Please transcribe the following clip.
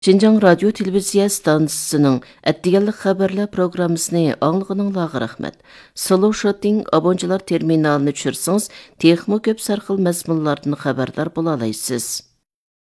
Шинжаң радио телевизия станциясының әттігенлік хабарлар программасыны аңлығыныңларға рахмет. Solo Shooting абончылар терминалını düşürsіңіз, техмо көп сарқыл мәзмұнлардың хабардар бола алайсыз.